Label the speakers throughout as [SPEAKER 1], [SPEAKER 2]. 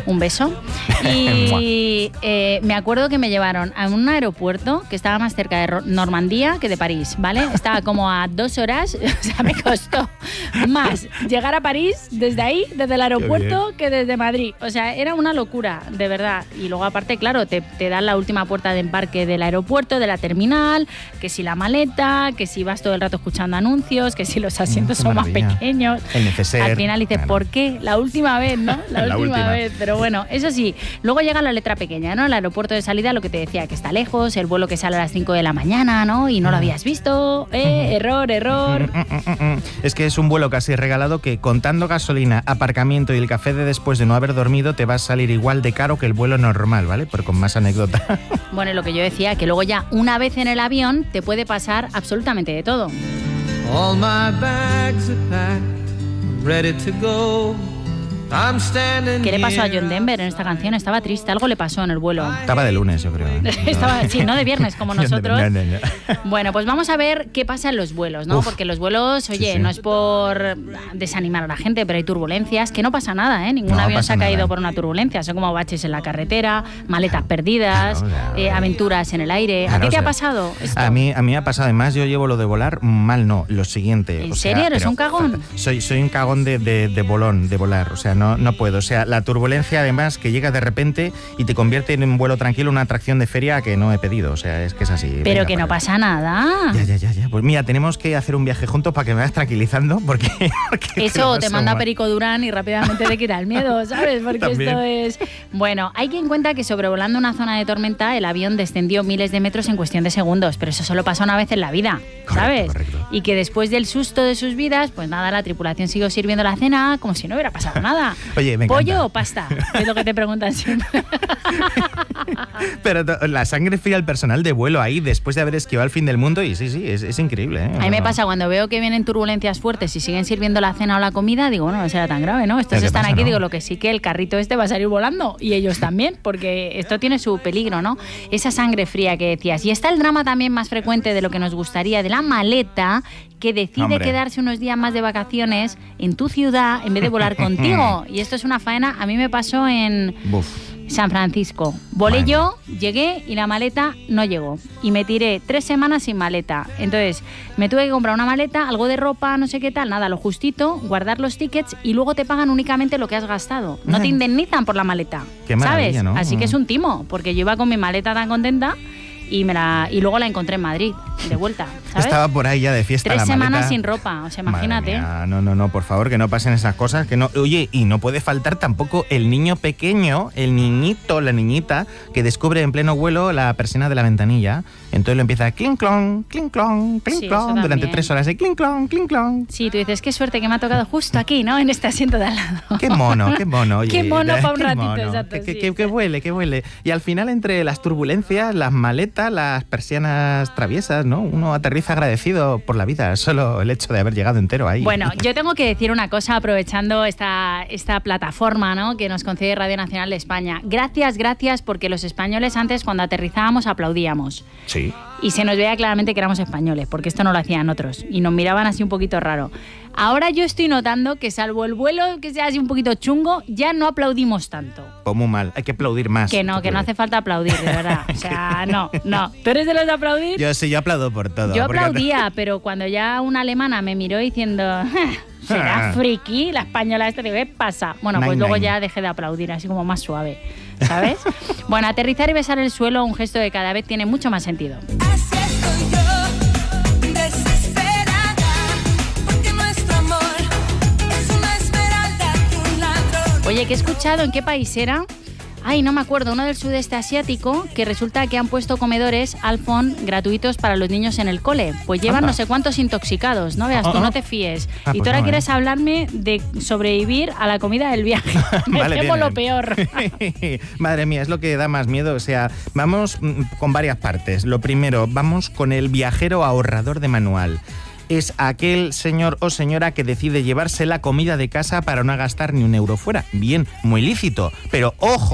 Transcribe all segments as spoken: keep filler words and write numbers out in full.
[SPEAKER 1] un beso. Y eh, me acuerdo que me llevaron a un aeropuerto que estaba más cerca de Normandía que de París, ¿vale? Estaba como a dos horas, o sea, me costó más llegar a París desde ahí, desde el aeropuerto, que desde Madrid. O sea, era una locura, de verdad. Y luego aparte, claro, te, te dan la última puerta de embarque del aeropuerto, de la terminal, que si la maleta, que si vas todo el rato escuchando anuncios, que si los asientos mm, son maravilla. Más pequeños.
[SPEAKER 2] El neceser.
[SPEAKER 1] Al final dices,
[SPEAKER 2] claro.
[SPEAKER 1] ¿por qué? La última vez, ¿no? La,
[SPEAKER 2] la
[SPEAKER 1] última,
[SPEAKER 2] última
[SPEAKER 1] vez. Pero bueno, eso sí, luego llega la letra pequeña, ¿no? El aeropuerto de salida, lo que te decía, que está lejos, el vuelo que sale a las cinco de la mañana, ¿no? Y no lo habías visto. Eh, error, error.
[SPEAKER 2] Es que es un vuelo casi regalado que, contando gasolina, aparcamiento y el café de después de no haber dormido, te va a salir igual de caro que el vuelo normal, ¿vale? Pero con más anécdota.
[SPEAKER 1] Bueno, lo que yo decía, que luego ya una vez en el avión te puede pasar absolutamente de todo. All my bags are packed, ready to go. ¿Qué le pasó a John Denver en esta canción? Estaba triste, algo le pasó en el vuelo.
[SPEAKER 2] Estaba de lunes, yo creo. ¿eh?
[SPEAKER 1] Estaba, sí, no de viernes como nosotros.
[SPEAKER 2] No, no, no.
[SPEAKER 1] Bueno, pues vamos a ver qué pasa en los vuelos, ¿no? Uf. Porque los vuelos, oye, sí, sí. no es por desanimar a la gente, pero hay turbulencias, que no pasa nada, ¿eh? Ningún no avión se ha caído nada. Por una turbulencia. Son como baches en la carretera, maletas perdidas, claro, claro. Eh, aventuras en el aire.
[SPEAKER 2] Claro,
[SPEAKER 1] ¿A ti te
[SPEAKER 2] o sea,
[SPEAKER 1] ha pasado esto?
[SPEAKER 2] A mí, a mí ha pasado. Además, yo llevo lo de volar mal, no. Lo siguiente.
[SPEAKER 1] ¿En
[SPEAKER 2] o
[SPEAKER 1] serio?
[SPEAKER 2] Sea,
[SPEAKER 1] ¿Eres
[SPEAKER 2] pero,
[SPEAKER 1] un cagón?
[SPEAKER 2] Soy, soy un cagón de, de, de bolón, de volar. O sea, no, no puedo. O sea, la turbulencia, además, que llega de repente y te convierte en un vuelo tranquilo, una atracción de feria que no he pedido. O sea, es que es así.
[SPEAKER 1] Pero
[SPEAKER 2] venga,
[SPEAKER 1] que no pasa nada.
[SPEAKER 2] Ya, ya, ya, ya. Pues mira, tenemos que hacer un viaje juntos para que me vayas tranquilizando, porque... porque
[SPEAKER 1] Eso te manda mal. Perico Durán y rápidamente te quita el miedo, ¿sabes? Porque También. Esto es... Bueno, hay quien cuenta que sobrevolando una zona de tormenta, el avión descendió miles de metros en cuestión de segundos, pero eso solo pasa una vez en la vida, ¿sabes?
[SPEAKER 2] Correcto, correcto.
[SPEAKER 1] Y que después del susto de sus vidas, pues nada, la tripulación siguió sirviendo la cena como si no hubiera pasado nada.
[SPEAKER 2] Oye, me
[SPEAKER 1] ¿Pollo
[SPEAKER 2] encanta.
[SPEAKER 1] o pasta? Es lo que te preguntan siempre.
[SPEAKER 2] Pero la sangre fría al personal de vuelo ahí después de haber esquivado el fin del mundo y sí, sí, es, es increíble, ¿eh?
[SPEAKER 1] A mí me pasa cuando veo que vienen turbulencias fuertes y siguen sirviendo la cena o la comida, digo, bueno, no será tan grave, ¿no? Estos están
[SPEAKER 2] pasa,
[SPEAKER 1] aquí,
[SPEAKER 2] ¿no?
[SPEAKER 1] digo, lo que sí que el carrito este va a salir volando y ellos también, porque esto tiene su peligro, ¿no? Esa sangre fría que decías. Y está el drama también más frecuente de lo que nos gustaría, de la maleta que decide Hombre. quedarse unos días más de vacaciones en tu ciudad en vez de volar contigo. Y esto es una faena, a mí me pasó en... Buf. San Francisco. Volé bueno. yo, llegué y la maleta no llegó. Y me tiré tres semanas sin maleta. Entonces, me tuve que comprar una maleta, algo de ropa, no sé qué tal, nada, lo justito, guardar los tickets y luego te pagan únicamente lo que has gastado. No te indemnizan por la maleta.
[SPEAKER 2] Qué
[SPEAKER 1] ¿sabes?
[SPEAKER 2] ¿no?
[SPEAKER 1] Así que es un timo, porque yo iba con mi maleta tan contenta y me la y luego la encontré en Madrid, de vuelta, ¿sabes?
[SPEAKER 2] Estaba por ahí ya de fiesta
[SPEAKER 1] Tres
[SPEAKER 2] la
[SPEAKER 1] semanas
[SPEAKER 2] maleta.
[SPEAKER 1] sin ropa, o sea, imagínate.
[SPEAKER 2] Mía, no, no, no, por favor, que no pasen esas cosas, que no. Oye, y no puede faltar tampoco el niño pequeño, el niñito, la niñita, que descubre en pleno vuelo la persiana de la ventanilla. Entonces lo empieza clink clon, clink clon, clink
[SPEAKER 1] sí,
[SPEAKER 2] clon, durante tres horas de clink clon, clink clon.
[SPEAKER 1] Sí, tú dices, qué suerte que me ha tocado justo aquí, ¿no? En este asiento de al lado.
[SPEAKER 2] Qué mono, qué mono. Oye,
[SPEAKER 1] qué mono para un
[SPEAKER 2] qué
[SPEAKER 1] ratito,
[SPEAKER 2] mono,
[SPEAKER 1] exacto.
[SPEAKER 2] Que,
[SPEAKER 1] sí,
[SPEAKER 2] que, que huele, que huele. Y al final, entre las turbulencias, las maletas, las persianas traviesas, ¿no? Uno aterriza agradecido por la vida, solo el hecho de haber llegado entero ahí.
[SPEAKER 1] Bueno, yo tengo que decir una cosa aprovechando esta, esta plataforma, ¿no?, que nos concede Radio Nacional de España. Gracias, gracias, porque los españoles antes cuando aterrizábamos aplaudíamos.
[SPEAKER 2] Sí.
[SPEAKER 1] Y se nos veía claramente que éramos españoles, porque esto no lo hacían otros. Y nos miraban así un poquito raro. Ahora yo estoy notando que salvo el vuelo que sea así un poquito chungo, ya no aplaudimos tanto.
[SPEAKER 2] Pues muy mal, hay que aplaudir más.
[SPEAKER 1] Que no, que no hace falta aplaudir, de verdad. O sea, no, no. ¿Tú eres de los de aplaudir?
[SPEAKER 2] Yo sí, yo aplaudo por todo.
[SPEAKER 1] Yo aplaudía, pero cuando ya una alemana me miró diciendo... ¿Será friki la española esta? Digo, ¿qué pasa? Bueno, pues nine, luego nine. ya dejé de aplaudir, así como más suave, ¿sabes? Bueno, aterrizar y besar el suelo, un gesto que cada vez tiene mucho más sentido.
[SPEAKER 3] Así estoy yo, desesperada, porque nuestro amor es una esmeralda de un ladrón.
[SPEAKER 1] Oye, que he escuchado, ¿en qué país era? Ay, no me acuerdo, uno del sudeste asiático, que resulta que han puesto comedores Alfon gratuitos para los niños en el cole. Pues llevan Anda. no sé cuántos intoxicados, no veas tú, no te fíes.
[SPEAKER 2] Ah,
[SPEAKER 1] y
[SPEAKER 2] pues
[SPEAKER 1] tú ahora
[SPEAKER 2] no,
[SPEAKER 1] quieres
[SPEAKER 2] ¿eh?
[SPEAKER 1] hablarme de sobrevivir a la comida del viaje. Me
[SPEAKER 2] vale,
[SPEAKER 1] temo
[SPEAKER 2] bien,
[SPEAKER 1] lo
[SPEAKER 2] bien.
[SPEAKER 1] peor.
[SPEAKER 2] Madre mía, es lo que da más miedo. O sea, vamos con varias partes. Lo primero, vamos con el viajero ahorrador de manual. Es aquel señor o señora que decide llevarse la comida de casa para no gastar ni un euro fuera. Bien, muy lícito, pero ojo,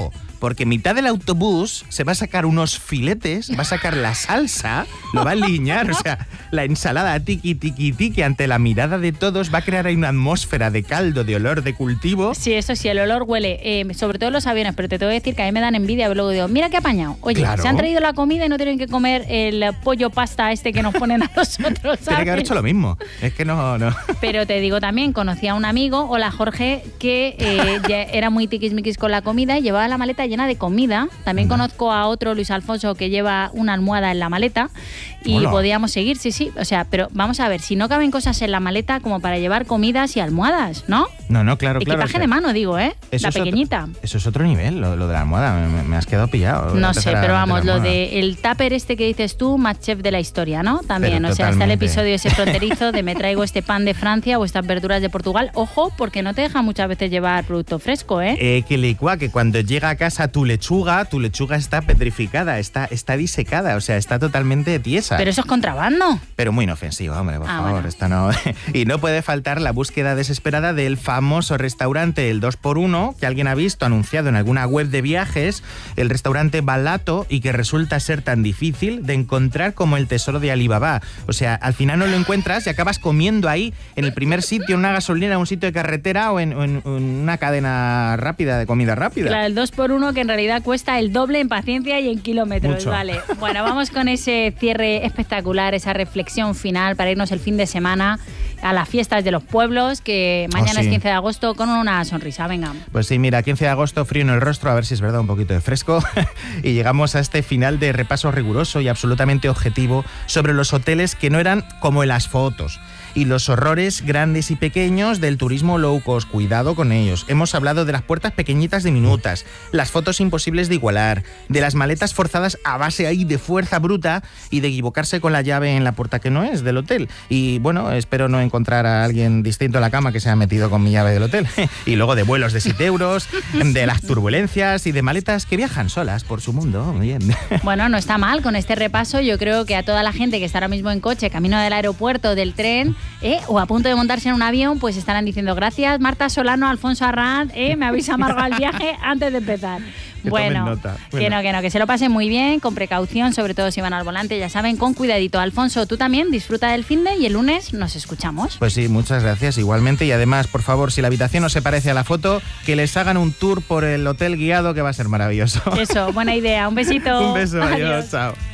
[SPEAKER 2] porque en mitad del autobús se va a sacar unos filetes, va a sacar la salsa, lo va a alinear, o sea, la ensalada tiki tiki tiki ante la mirada de todos va a crear ahí una atmósfera de caldo, de olor, de cultivo.
[SPEAKER 1] Sí, eso sí, el olor huele, eh, sobre todo en los aviones, pero te tengo que decir que a mí me dan envidia, luego digo, mira qué apañado. Oye,
[SPEAKER 2] Claro.
[SPEAKER 1] se han traído la comida y no tienen que comer el pollo pasta este que nos ponen a nosotros, ¿sabes?
[SPEAKER 2] Tiene que haber hecho lo mismo. Es que no, no.
[SPEAKER 1] Pero te digo también, conocí a un amigo, hola Jorge, que eh, ya era muy tiquismiquis con la comida y llevaba la maleta llena de comida. También
[SPEAKER 2] Anda.
[SPEAKER 1] conozco a otro, Luis Alfonso, que lleva una almohada en la maleta y
[SPEAKER 2] Hola.
[SPEAKER 1] podíamos seguir, sí, sí. O sea, pero vamos a ver, si no caben cosas en la maleta como para llevar comidas y almohadas, ¿no?
[SPEAKER 2] No, no, claro, claro.
[SPEAKER 1] Equipaje
[SPEAKER 2] o sea,
[SPEAKER 1] de mano, digo, ¿eh?
[SPEAKER 2] eso
[SPEAKER 1] La
[SPEAKER 2] es otro-
[SPEAKER 1] pequeñita.
[SPEAKER 2] eso es otro nivel, lo, lo de la almohada. Me, me has quedado pillado. Voy a
[SPEAKER 1] No
[SPEAKER 2] empezar
[SPEAKER 1] sé,
[SPEAKER 2] a
[SPEAKER 1] pero
[SPEAKER 2] meter
[SPEAKER 1] vamos,
[SPEAKER 2] la
[SPEAKER 1] lo
[SPEAKER 2] almohada.
[SPEAKER 1] de el tupper este que dices tú, más chef de la historia, ¿no? También,
[SPEAKER 2] Pero
[SPEAKER 1] o sea, está el
[SPEAKER 2] totalmente.
[SPEAKER 1] episodio ese fronterizo de me traigo este pan de Francia o estas verduras de Portugal. Ojo, porque no te deja muchas veces llevar producto fresco, ¿eh?
[SPEAKER 2] Eh, que licua, que cuando llega a casa tu lechuga, tu lechuga está petrificada, está, está disecada, o sea, está totalmente tiesa.
[SPEAKER 1] Pero eso es contrabando.
[SPEAKER 2] Pero muy inofensivo, hombre, por
[SPEAKER 1] Ah,
[SPEAKER 2] favor,
[SPEAKER 1] bueno.
[SPEAKER 2] esta no. Y no puede faltar la búsqueda desesperada del famoso restaurante El dos por uno, que alguien ha visto anunciado en alguna web de viajes, el restaurante Balato, y que resulta ser tan difícil de encontrar como el tesoro de Alibaba. O sea, al final no lo encuentras y acabas comiendo ahí, en el primer sitio, en una gasolinera, en un sitio de carretera o en, o en- en una cadena rápida, de comida rápida.
[SPEAKER 1] Claro, el dos por uno que en realidad cuesta el doble en paciencia y en kilómetros,
[SPEAKER 2] Mucho.
[SPEAKER 1] vale. Bueno, vamos con ese cierre espectacular, esa reflexión final para irnos el fin de semana a las fiestas de los pueblos, que mañana
[SPEAKER 2] Oh, sí.
[SPEAKER 1] es quince de agosto, con una sonrisa, venga.
[SPEAKER 2] Pues sí, mira, quince de agosto, frío en el rostro, a ver si es verdad, un poquito de fresco. Y llegamos a este final de repaso riguroso y absolutamente objetivo sobre los hoteles que no eran como en las fotos. Y los horrores grandes y pequeños del turismo low cost. Cuidado con ellos. Hemos hablado de las puertas pequeñitas diminutas, las fotos imposibles de igualar, de las maletas forzadas a base ahí de fuerza bruta y de equivocarse con la llave en la puerta que no es del hotel. Y bueno, espero no encontrar a alguien distinto en la cama que se ha metido con mi llave del hotel. Y luego de vuelos de siete euros, de las turbulencias y de maletas que viajan solas por su mundo. Bien.
[SPEAKER 1] Bueno, no está mal con este repaso. Yo creo que a toda la gente que está ahora mismo en coche, camino del aeropuerto, del tren, ¿eh? o a punto de montarse en un avión, pues estarán diciendo gracias Marta Solano, Alfonso Arranz, ¿eh? me habéis amargado el viaje antes de empezar.
[SPEAKER 2] Que
[SPEAKER 1] Bueno,
[SPEAKER 2] tomen nota.
[SPEAKER 1] que
[SPEAKER 2] Bueno.
[SPEAKER 1] no, que no, que se lo pasen muy bien, con precaución, sobre todo si van al volante, ya saben, con cuidadito. Alfonso, tú también disfruta del finde y el lunes nos escuchamos.
[SPEAKER 2] Pues sí, muchas gracias igualmente. Y además, por favor, si la habitación no se parece a la foto, que les hagan un tour por el hotel guiado, que va a ser maravilloso.
[SPEAKER 1] Eso, buena idea. Un besito.
[SPEAKER 2] Un beso, adiós, chao.